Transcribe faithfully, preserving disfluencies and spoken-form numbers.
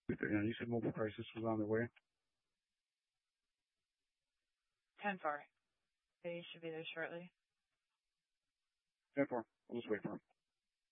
You know, you said mobile crisis was on the way. ten four. They should be there shortly. ten four. We'll just wait for him.